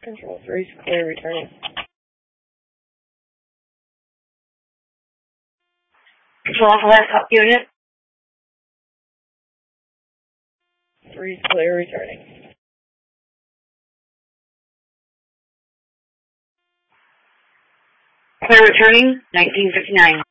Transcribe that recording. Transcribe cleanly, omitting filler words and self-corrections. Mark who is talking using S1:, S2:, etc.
S1: Control 3 is clear, returning.
S2: Control Select up unit.
S1: 3 is clear, returning.
S2: Clear returning, 1959.